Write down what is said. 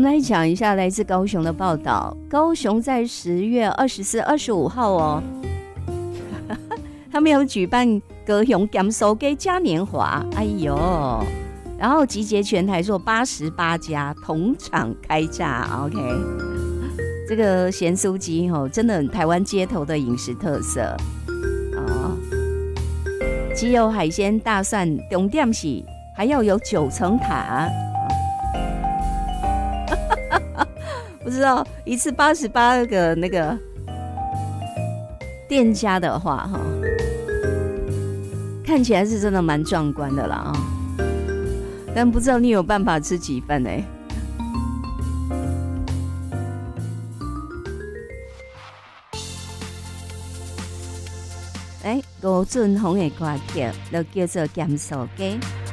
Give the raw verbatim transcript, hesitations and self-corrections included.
们来讲一下来自高雄的报道。高雄在十月二十四、二十五号哦，他们有举办高雄咸酥鸡嘉年华，哎呦，然后集结全台做八十八家同场开炸 ，OK。这个咸酥鸡哦，真的台湾街头的饮食特色哦。鸡油海鲜大蒜重点是还要有九层塔。不知道一次八十八个那个店家的话，哈，看起来是真的蛮壮观的啦啊！但不知道你有办法吃几份呢、欸？哎，吴俊宏的歌曲就叫做《咸酥鸡》。